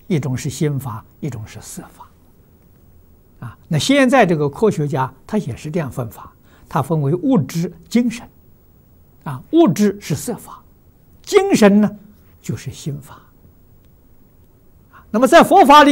一种是心法，一种是色法。那现在这个科学家他也是这样分法，他分为物质、精神。物质是色法，精神呢就是心法。那么在佛法里